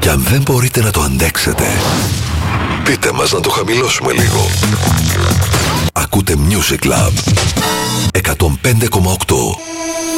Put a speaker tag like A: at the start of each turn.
A: Και αν δεν μπορείτε να το αντέξετε, πείτε μας να το χαμηλώσουμε λίγο. Ακούτε Music Club 105,8.